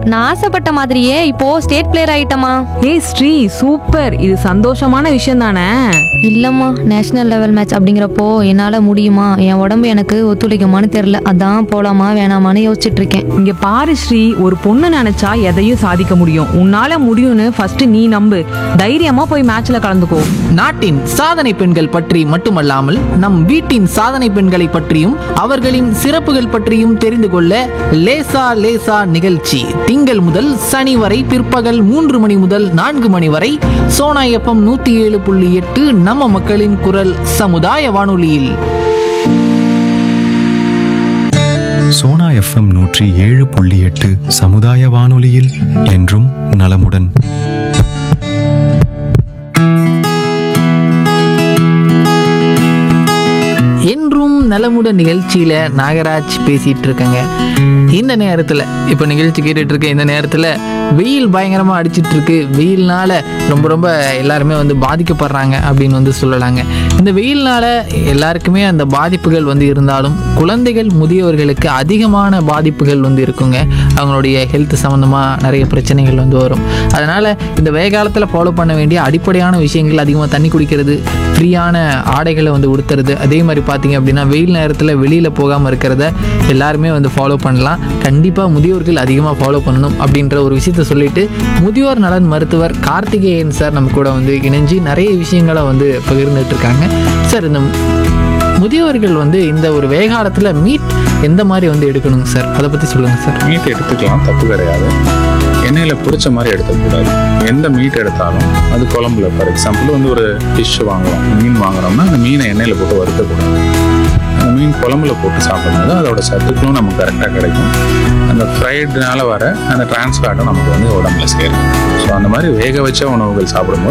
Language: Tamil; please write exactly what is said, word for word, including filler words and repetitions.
நான் ஆசைப்பட்ட மாதிரியே இப்போ ஸ்டேட் பிளேயர் ஆயிட்டமா. ஏய் ஸ்ரீ, சூப்பர். இது சந்தோஷமான விஷயம் தானே? இல்லம்மா, நேஷனல் லெவல் மேட்ச் அப்படிங்கிறப்போ என்னால முடியுமா, என் உடம்பு எனக்கு ஒத்துழைக்குமான்னு தெரியல. அதான் போலாமா வேணாமான்னு யோசிச்சுட்டு இருக்கேன். இங்க பாரு ஸ்ரீ, ஒரு பொண்ணு நினைச்சா எதையும் சாதிக்க முடியும். உன்னால முடியும்னு ஃபர்ஸ்ட் நீ நம்பு. தைரியமா போய் மேட்ச்ல கலந்துக்கோ. நாட்டின் சாதனை பெண்கள் பற்றி மட்டுமல்லாமல் நம் வீட்டின் சாதனை பெண்களை பற்றியும் அவர்களின் சிறப்புகள் பற்றியும் தெரிந்து கொள்ள லேசா லேசா நிகழ்ச்சி திங்கள் முதல் சனி வரை பிற்பகல் மூன்று மணி முதல் நான்கு மணி வரை சோனா எஃப்எம் நூத்தி ஏழு புள்ளி எட்டு நம்ம மக்களின் குரல் சமுதாய வானொலியில். சோனா எஃப்எம் நூற்றி ஏழு புள்ளி எட்டு சமுதாய வானொலியில் என்றும் நலமுடன். என்றும் நலமுடன் நிகழ்ச்சியில நாகராஜ் பேசிட்டு இருக்கேங்க. இந்த நேரத்தில் இப்போ நிகழ்ச்சி கேட்டுட்டு இருக்க இந்த நேரத்தில் வெயில் பயங்கரமாக அடிச்சிட்டு இருக்கு. வெயில்னால ரொம்ப ரொம்ப எல்லாருமே வந்து பாதிக்கப்படுறாங்க அப்படின்னு வந்து சொல்லலாங்க. இந்த வெயில்னால எல்லாருக்குமே அந்த பாதிப்புகள் வந்து இருந்தாலும் குழந்தைகள் முதியவர்களுக்கு அதிகமான பாதிப்புகள் வந்து இருக்குங்க. அவங்களுடைய ஹெல்த் சம்மந்தமாக நிறைய பிரச்சனைகள் வந்து வரும். அதனால் இந்த வெய காலத்தில் ஃபாலோ பண்ண வேண்டிய அடிப்படையான விஷயங்கள் அதிகமாக தண்ணி குடிக்கிறது, ஃப்ரீயான ஆடைகளை வந்து உடுத்துறது, அதே மாதிரி பார்த்தீங்க அப்படின்னா வெயில் நேரத்தில் வெளியில் போகாமல் இருக்கிறத எல்லாருமே வந்து ஃபாலோ பண்ணலாம். கண்டிப்பாக முதியோர்கள் அதிகமாக ஃபாலோ பண்ணணும் அப்படின்ற ஒரு விஷயத்த சொல்லிட்டு முதியோர் நலன் மருத்துவர் கார்த்திகேயன் சார் நம்ம கூட வந்து இணைஞ்சு நிறைய விஷயங்களை வந்து பகிர்ந்துட்டு இருக்காங்க. சார், இந்த முதியோர்கள் வந்து இந்த ஒரு வேகாலத்தில் மீட் எந்த மாதிரி வந்து எடுக்கணுங்க சார், அதை பற்றி சொல்லுங்கள் சார். மீட் எடுத்துக்கலாம், தப்பு கிடையாது. எண்ணெயில் பிடிச்ச மாதிரி எடுத்துக்கூடாது. எந்த மீட் எடுத்தாலும் அது குழம்புல, ஃபார் எக்ஸாம்பிள் வந்து ஒரு ஃபிஷ் வாங்குறோம், மீன் வாங்குறோம்னா அந்த மீனை எண்ணெயில் போட்டு வறுக்கக்கூடாது. அந்த மீன் குழம்புல போட்டு சாப்பிடும்போது அதோட சத்துக்களும் நமக்கு கரெக்டாக கிடைக்கும். அந்த ஃப்ரைடுனால வர அந்த டிரான்ஸ்ஃபேட்டும் நமக்கு வந்து உடம்புல சேரும். ஸோ அந்த மாதிரி வேக வச்ச உணவுகள் சாப்பிடும்போது